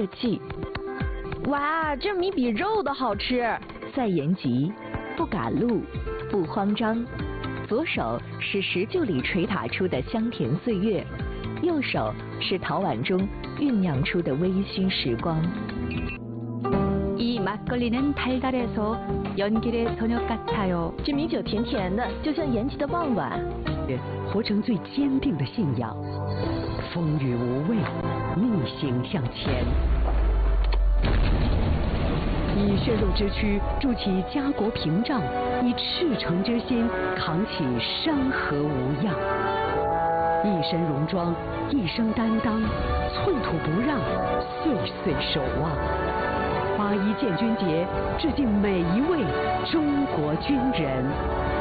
设计。哇，这米比肉的好吃！赛延吉，不赶路，不慌张。左手是19里锤打出的香甜岁月，右手是陶碗中酝酿出的微醺时光。 이 막걸리는 달달해서 연길의 저녁 같아요。 这米酒甜甜的，就像延吉的傍晚。 活成最坚定的信仰，风雨无畏，逆行向前。以血肉之躯筑起家国屏障，以赤诚之心扛起山河无恙。一身戎装，一生担当，寸土不让，岁岁守望。81建军节，致敬每一位中国军人。